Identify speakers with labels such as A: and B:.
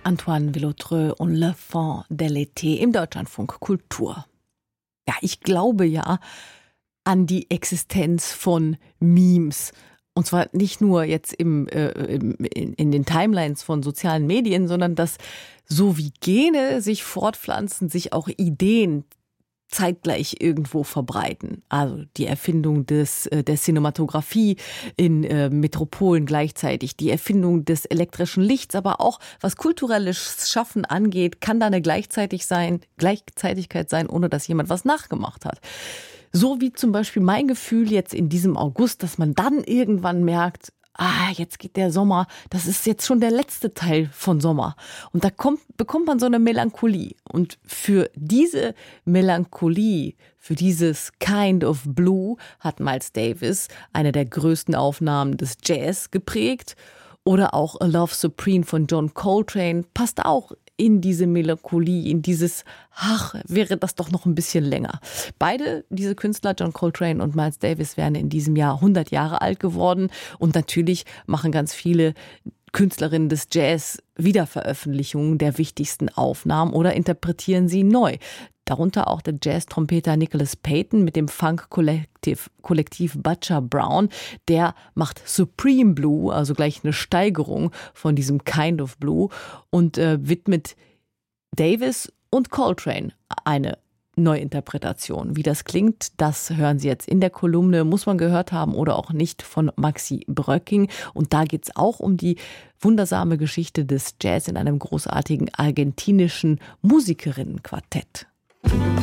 A: Antoine Villautreux und Le Fond de l'été im Deutschlandfunk Kultur. Ja, ich glaube ja an die Existenz von Memes. Und zwar nicht nur jetzt in den Timelines von sozialen Medien, sondern dass so wie Gene sich fortpflanzen, sich auch Ideen zeitgleich irgendwo verbreiten. Also die Erfindung der Cinematografie in Metropolen gleichzeitig, die Erfindung des elektrischen Lichts, aber auch was kulturelles Schaffen angeht, kann da eine Gleichzeitigkeit sein, ohne dass jemand was nachgemacht hat. So wie zum Beispiel mein Gefühl jetzt in diesem August, dass man dann irgendwann merkt, jetzt geht der Sommer, das ist jetzt schon der letzte Teil von Sommer. Und da bekommt man so eine Melancholie. Und für diese Melancholie, für dieses Kind of Blue hat Miles Davis eine der größten Aufnahmen des Jazz geprägt. Oder auch A Love Supreme von John Coltrane passt auch in diese Melancholie, in dieses, wäre das doch noch ein bisschen länger. Beide, diese Künstler, John Coltrane und Miles Davis, wären in diesem Jahr 100 Jahre alt geworden. Und natürlich machen ganz viele Künstlerinnen des Jazz Wiederveröffentlichungen der wichtigsten Aufnahmen oder interpretieren sie neu. Darunter auch der Jazz-Trompeter Nicholas Payton mit dem Funk-Kollektiv Butcher Brown. Der macht Supreme Blue, also gleich eine Steigerung von diesem Kind of Blue und widmet Davis und Coltrane eine Neuinterpretation. Wie das klingt, das hören Sie jetzt in der Kolumne, muss man gehört haben oder auch nicht, von Maxi Bröcking. Und da geht es auch um die wundersame Geschichte des Jazz in einem großartigen argentinischen Musikerinnenquartett.